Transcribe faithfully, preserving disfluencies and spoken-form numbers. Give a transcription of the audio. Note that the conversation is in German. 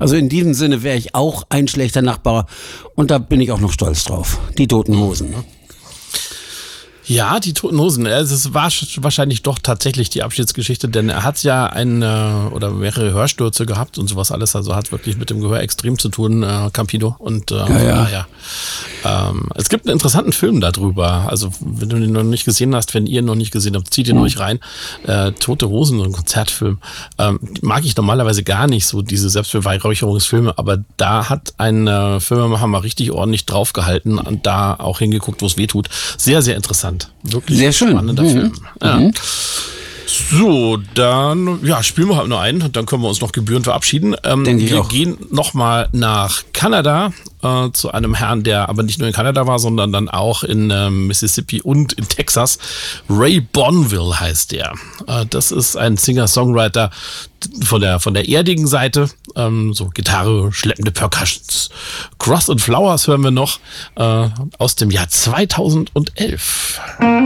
Also in diesem Sinne wäre ich auch ein schlechter Nachbar und da bin ich auch noch stolz drauf. Die Toten Hosen. Ne? Ja, die Toten Hosen. Es war wahrscheinlich doch tatsächlich die Abschiedsgeschichte, denn er hat ja eine oder mehrere Hörstürze gehabt und sowas alles. Also hat wirklich mit dem Gehör extrem zu tun, äh, Campido. Und äh, ja, ja. ja. Ähm, es gibt einen interessanten Film darüber. Also wenn du den noch nicht gesehen hast, wenn ihr ihn noch nicht gesehen habt, zieht ihn mhm. euch rein. Äh, Tote Hosen, so ein Konzertfilm. Ähm, mag ich normalerweise gar nicht, so diese Selbstbeweihräucherungsfilme, aber da hat ein äh, Filmemacher mal richtig ordentlich draufgehalten und da auch hingeguckt, wo es weh tut. Sehr, sehr interessant. Wirklich sehr schön. Spannender mhm. Film. Ja. Mhm. So, dann ja, spielen wir halt nur einen und dann können wir uns noch gebührend verabschieden. Ähm, wir auch. gehen nochmal nach Kanada äh, zu einem Herrn, der aber nicht nur in Kanada war, sondern dann auch in äh, Mississippi und in Texas. Ray Bonville heißt der. Äh, das ist ein Singer-Songwriter von der von der erdigen Seite. Ähm, so Gitarre, schleppende Percussions. Cross and Flowers hören wir noch äh, aus dem Jahr zweitausendelf.